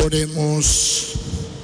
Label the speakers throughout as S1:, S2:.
S1: Oremos.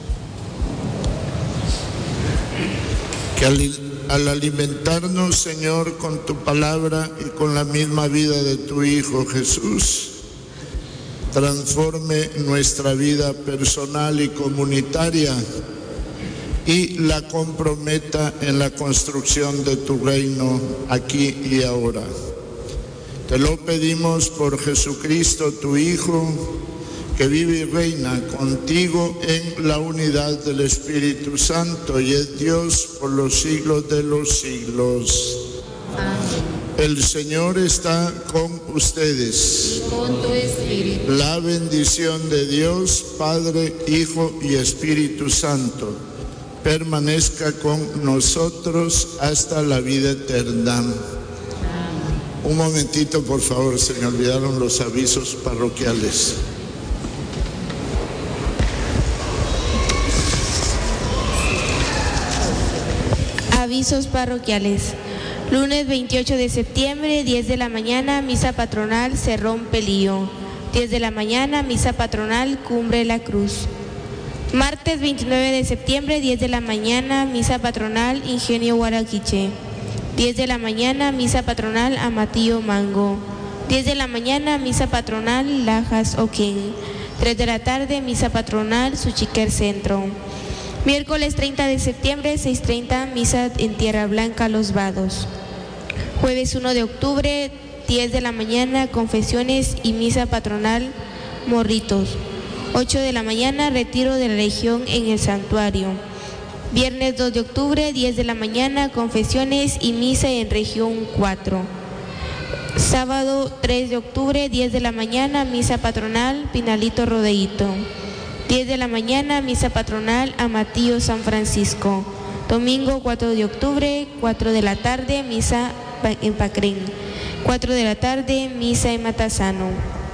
S1: Que al alimentarnos, Señor, con tu palabra y con la misma vida de tu Hijo Jesús, transforme nuestra vida personal y comunitaria y la comprometa en la construcción de tu reino aquí y ahora. Te lo pedimos por Jesucristo, tu Hijo, que vive y reina contigo en la unidad del Espíritu Santo y es Dios por los siglos de los siglos.
S2: Amén.
S1: El Señor está con ustedes.
S2: Con tu espíritu.
S1: La bendición de Dios, Padre, Hijo y Espíritu Santo, permanezca con nosotros hasta la vida eterna.
S2: Amén.
S1: Un momentito, por favor, se me olvidaron los avisos parroquiales.
S3: Avisos parroquiales. Lunes 28 de septiembre, 10 de la mañana, misa patronal Cerrón Pelío. 10 de la mañana, misa patronal Cumbre de la Cruz. Martes 29 de septiembre, 10 de la mañana, misa patronal Ingenio Guaraquiche. 10 de la mañana, misa patronal Amatillo Mango. 10 de la mañana, misa patronal Lajas Oquén. 3 de la tarde, misa patronal Suchiquer Centro. Miércoles 30 de septiembre, 6:30, misa en Tierra Blanca, Los Vados. Jueves 1 de octubre, 10 de la mañana, confesiones y misa patronal Morritos. 8 de la mañana, retiro de la Legión en el santuario. Viernes 2 de octubre, 10 de la mañana, confesiones y misa en región 4. Sábado 3 de octubre, 10 de la mañana, misa patronal Pinalito Rodeíto. 10 de la mañana, misa patronal Amatillo San Francisco. Domingo 4 de octubre, 4 de la tarde, misa en Pacrén. 4 de la tarde, misa en Matasano.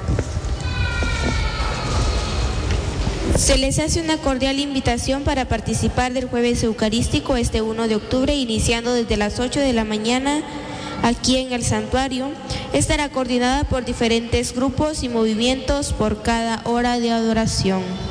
S3: Se les hace una cordial invitación para participar del jueves eucarístico este 1 de octubre, iniciando desde las 8 de la mañana aquí en el santuario. Estará coordinada por diferentes grupos y movimientos por cada hora de adoración.